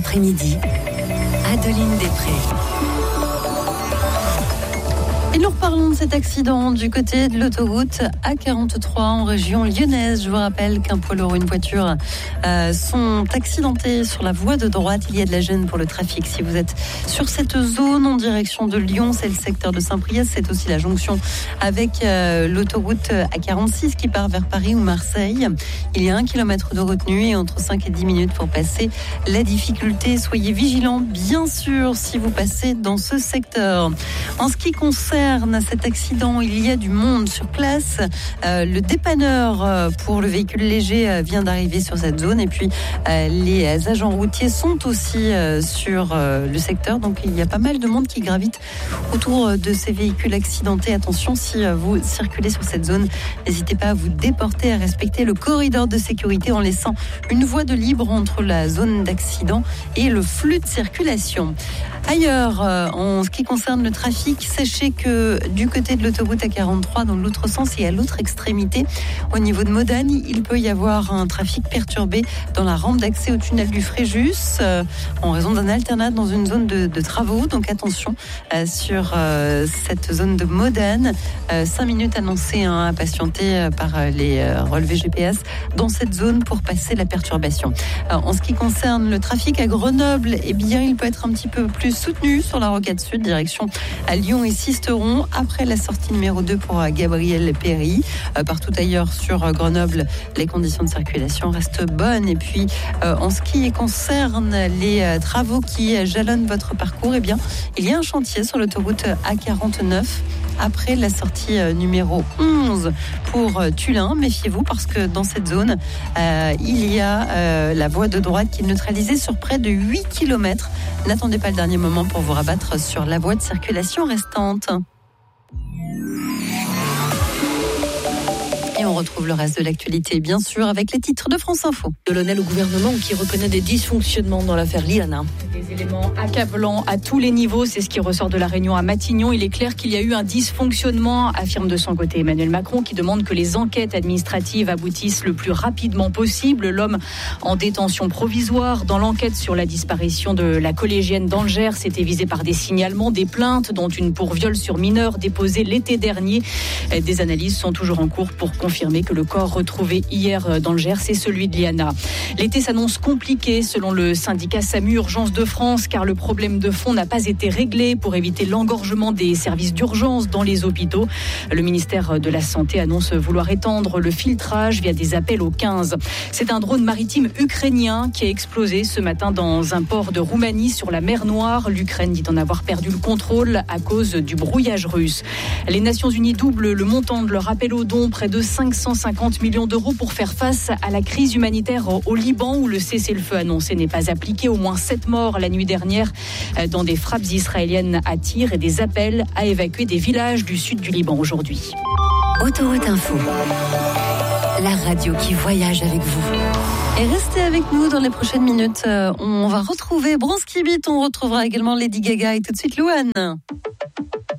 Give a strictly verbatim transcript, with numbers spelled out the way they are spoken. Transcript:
l'après-midi, Adeline Després. Et nous reparlons de cet accident du côté de l'autoroute A quarante-trois en région lyonnaise. Je vous rappelle qu'un poids lourd et une voiture euh, sont accidentés sur la voie de droite. Il y a de la gêne pour le trafic. Si vous êtes sur cette zone en direction de Lyon, c'est le secteur de Saint-Priest. C'est aussi la jonction avec euh, l'autoroute A quarante-six qui part vers Paris ou Marseille. Il y a un kilomètre de retenue et entre cinq et dix minutes pour passer la difficulté. Soyez vigilants, bien sûr, si vous passez dans ce secteur. En ce qui concerne cet accident, il y a du monde sur place. Euh, le dépanneur euh, pour le véhicule léger euh, vient d'arriver sur cette zone et puis euh, les agents routiers sont aussi euh, sur euh, le secteur. Donc il y a pas mal de monde qui gravite autour de ces véhicules accidentés. Attention, si euh, vous circulez sur cette zone, n'hésitez pas à vous déporter, à respecter le corridor de sécurité en laissant une voie de libre entre la zone d'accident et le flux de circulation. Ailleurs, euh, en ce qui concerne le trafic, sachez que du côté de l'autoroute A quarante-trois, dans l'autre sens et à l'autre extrémité, au niveau de Modagne, il peut y avoir un trafic perturbé dans la rampe d'accès au tunnel du Fréjus euh, en raison d'un alternat dans une zone de, de travaux. Donc attention euh, sur euh, cette zone de Modagne. Euh, cinq minutes annoncées hein, à patienter euh, par euh, les euh, relevés G P S dans cette zone pour passer la perturbation. Alors, en ce qui concerne le trafic à Grenoble, eh bien, il peut être un petit peu plus soutenu sur la rocade sud, direction à Lyon et Sisteron. Après la sortie numéro deux pour Gabriel Péry. Euh, partout ailleurs sur Grenoble, les conditions de circulation restent bonnes. Et puis, euh, en ce qui concerne les euh, travaux qui jalonnent votre parcours, eh bien, il y a un chantier sur l'autoroute A quarante-neuf. Après la sortie euh, numéro onze pour euh, Tullin, méfiez-vous parce que dans cette zone, euh, il y a euh, la voie de droite qui est neutralisée sur près de huit kilomètres. N'attendez pas le dernier moment pour vous rabattre sur la voie de circulation restante. Et on retrouve le reste de l'actualité, bien sûr, avec les titres de France Info. Delaunay au gouvernement qui reconnaît des dysfonctionnements dans l'affaire Liana. Des éléments accablants à tous les niveaux, c'est ce qui ressort de la réunion à Matignon. Il est clair qu'il y a eu un dysfonctionnement, affirme de son côté Emmanuel Macron, qui demande que les enquêtes administratives aboutissent le plus rapidement possible. L'homme en détention provisoire dans l'enquête sur la disparition de la collégienne dans le Gers était visé par des signalements, des plaintes, dont une pour viol sur mineur déposée l'été dernier. Des analyses sont toujours en cours pour confirmer que le corps retrouvé hier dans le Gers est celui de Liana. L'été s'annonce compliqué selon le syndicat SAMU Urgence de France, car le problème de fond n'a pas été réglé pour éviter l'engorgement des services d'urgence dans les hôpitaux. Le ministère de la Santé annonce vouloir étendre le filtrage via des appels au quinze. C'est un drone maritime ukrainien qui a explosé ce matin dans un port de Roumanie sur la mer Noire. L'Ukraine dit en avoir perdu le contrôle à cause du brouillage russe. Les Nations Unies doublent le montant de leur appel aux dons, près de cinq cent cinquante millions d'euros pour faire face à la crise humanitaire au Liban, où le cessez-le-feu annoncé n'est pas appliqué. Au moins sept morts la nuit dernière dans des frappes israéliennes à tir et des appels à évacuer des villages du sud du Liban aujourd'hui. Autoroute Info, la radio qui voyage avec vous. Et restez avec nous dans les prochaines minutes. On va retrouver Bronski Beat, on retrouvera également Lady Gaga et tout de suite Louane.